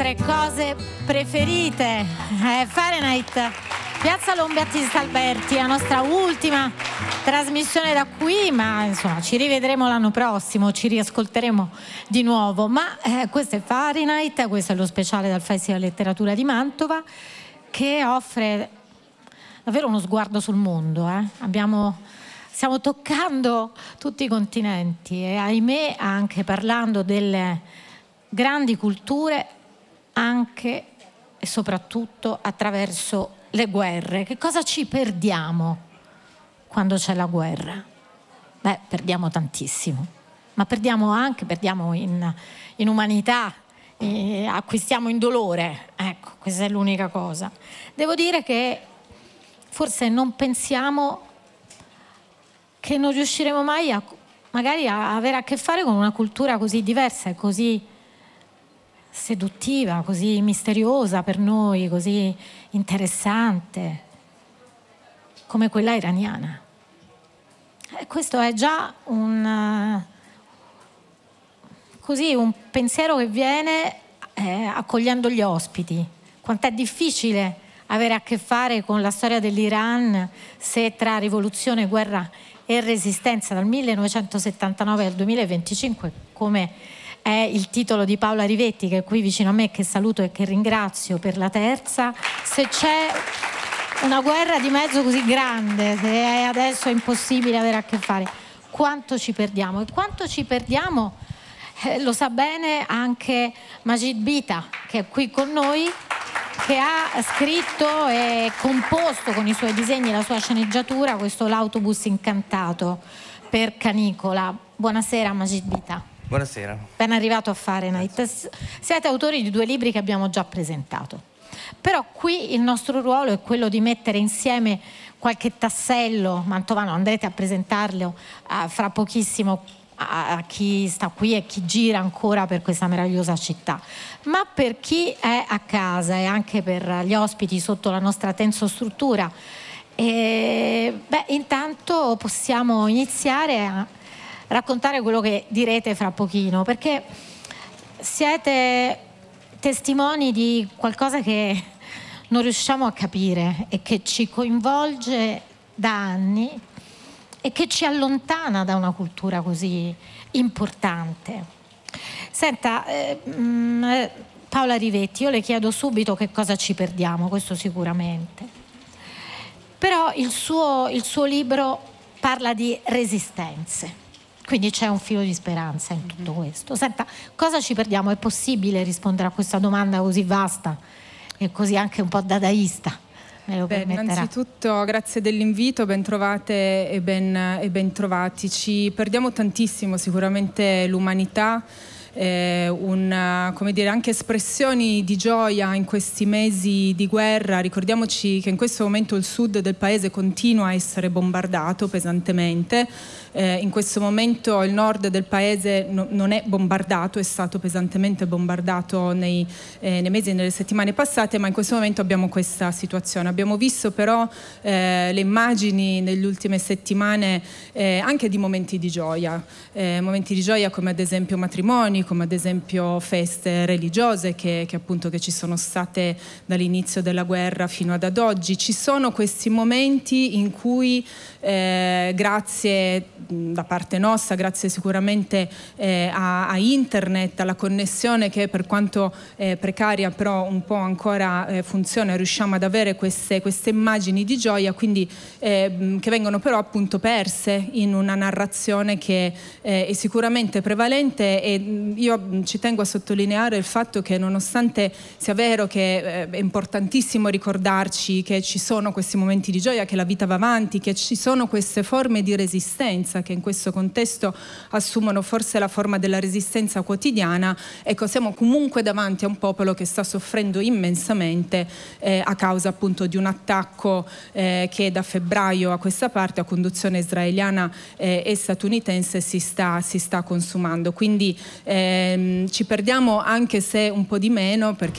vostre cose preferite. Fahrenheit, Piazza Lombattista Alberti, la nostra ultima trasmissione da qui, ma insomma ci rivedremo l'anno prossimo, ci riascolteremo di nuovo. Ma questo è Fahrenheit, questo è lo speciale dal Festival Letteratura di Mantova, che offre davvero uno sguardo sul mondo. Stiamo toccando tutti i continenti e, ahimè, anche parlando delle grandi culture, anche e soprattutto attraverso le guerre. Che cosa ci perdiamo quando c'è la guerra? Perdiamo tantissimo, ma perdiamo in umanità, acquistiamo in dolore. Ecco, questa è l'unica cosa. Devo dire che forse non pensiamo che non riusciremo mai magari a avere a che fare con una cultura così diversa e così seduttiva, così misteriosa per noi, così interessante come quella iraniana. E questo è già un pensiero che viene accogliendo gli ospiti. Quant'è difficile avere a che fare con la storia dell'Iran se tra rivoluzione, guerra e resistenza dal 1979 al 2025, come è il titolo di Paola Rivetti, che è qui vicino a me, che saluto e che ringrazio per la terza. Se c'è una guerra di mezzo così grande, se adesso è impossibile avere a che fare, quanto ci perdiamo? E quanto ci perdiamo lo sa bene anche Majid Bita, che è qui con noi, che ha scritto e composto con i suoi disegni, la sua sceneggiatura, questo L'autobus incantato per Canicola. Buonasera Majid Bita. Buonasera. Ben arrivato a Fahrenheit. Siete autori di 2 libri che abbiamo già presentato. Però qui il nostro ruolo è quello di mettere insieme qualche tassello mantovano, andrete a presentarlo fra pochissimo a chi sta qui e chi gira ancora per questa meravigliosa città. Ma per chi è a casa e anche per gli ospiti sotto la nostra tensostruttura, intanto possiamo iniziare a raccontare quello che direte fra pochino, perché siete testimoni di qualcosa che non riusciamo a capire e che ci coinvolge da anni e che ci allontana da una cultura così importante. Senta, Paola Rivetti, io le chiedo subito che cosa ci perdiamo, questo sicuramente. Però il suo libro parla di resistenze, quindi c'è un filo di speranza in tutto questo. Senta, cosa ci perdiamo? È possibile rispondere a questa domanda così vasta e così anche un po' dadaista? Innanzitutto grazie dell'invito, ben trovate e ben trovati. Ci perdiamo tantissimo sicuramente l'umanità, anche espressioni di gioia in questi mesi di guerra. Ricordiamoci che in questo momento il sud del paese continua a essere bombardato pesantemente. In questo momento il nord del paese non è bombardato, è stato pesantemente bombardato nei mesi e nelle settimane passate, ma in questo momento abbiamo questa situazione. Abbiamo visto però le immagini nelle ultime settimane anche di momenti di gioia come ad esempio matrimoni, come ad esempio feste religiose che ci sono state dall'inizio della guerra fino ad oggi. Ci sono questi momenti in cui grazie da parte nostra, grazie sicuramente a internet, alla connessione che per quanto precaria però un po' ancora funziona, riusciamo ad avere queste immagini di gioia, quindi che vengono però appunto perse in una narrazione che è sicuramente prevalente. E io ci tengo a sottolineare il fatto che, nonostante sia vero che è importantissimo ricordarci che ci sono questi momenti di gioia, che la vita va avanti, che ci sono queste forme di resistenza che in questo contesto assumono forse la forma della resistenza quotidiana, ecco, siamo comunque davanti a un popolo che sta soffrendo immensamente a causa appunto di un attacco che da febbraio a questa parte, a conduzione israeliana e statunitense, si sta consumando. Quindi ci perdiamo, anche se un po' di meno, perché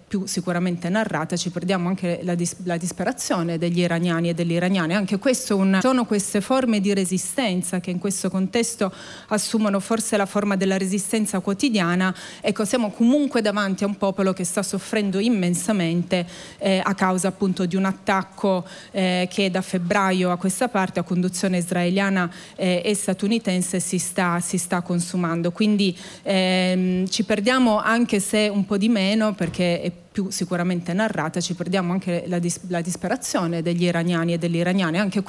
più sicuramente narrata, ci perdiamo anche la disperazione degli iraniani e delle iraniane. Anche questo sono queste forme di resistenza che in questo contesto assumono forse la forma della resistenza quotidiana. Ecco, siamo comunque davanti a un popolo che sta soffrendo immensamente a causa appunto di un attacco che da febbraio a questa parte a conduzione israeliana e statunitense si sta consumando. Quindi ci perdiamo, anche se un po' di meno, perché è più sicuramente narrata, ci perdiamo anche la disperazione degli iraniani e delle iraniane. Anche